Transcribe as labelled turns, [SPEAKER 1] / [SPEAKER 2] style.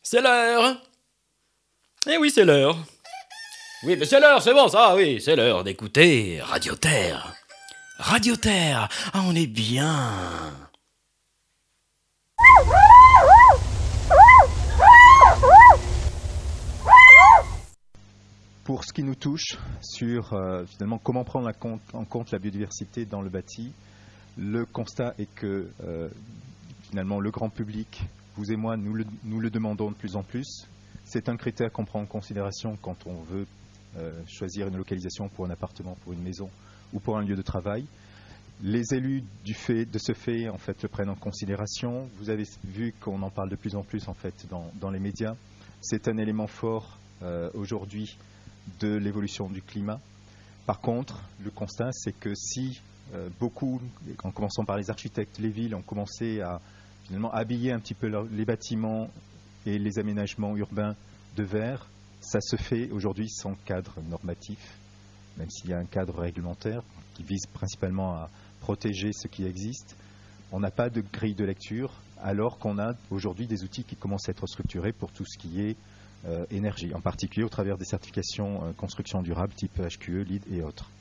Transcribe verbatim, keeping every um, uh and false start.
[SPEAKER 1] C'est l'heure. Eh oui, c'est l'heure. Oui, mais c'est l'heure, c'est bon, ça, oui, c'est l'heure d'écouter Radio Terre. Radio Terre, ah, on est bien.
[SPEAKER 2] Pour ce qui nous touche sur euh, finalement comment prendre en compte, en compte la biodiversité dans le bâti, le constat est que euh, finalement le grand public, vous et moi, nous le, nous le demandons de plus en plus. C'est un critère qu'on prend en considération quand on veut euh, choisir une localisation pour un appartement, pour une maison ou pour un lieu de travail. Les élus du fait, de ce fait en fait, le prennent en considération. Vous avez vu qu'on en parle de plus en plus en fait, dans, dans les médias. C'est un élément fort euh, aujourd'hui de l'évolution du climat. Par contre, le constat, c'est que si euh, beaucoup, en commençant par les architectes, les villes ont commencé à finalement habiller un petit peu leur, les bâtiments et les aménagements urbains de verre, ça se fait aujourd'hui sans cadre normatif, même s'il y a un cadre réglementaire qui vise principalement à protéger ce qui existe. On n'a pas de grille de lecture, alors qu'on a aujourd'hui des outils qui commencent à être structurés pour tout ce qui est euh, énergie, en particulier au travers des certifications euh, construction durable type H Q E, L E E D et autres.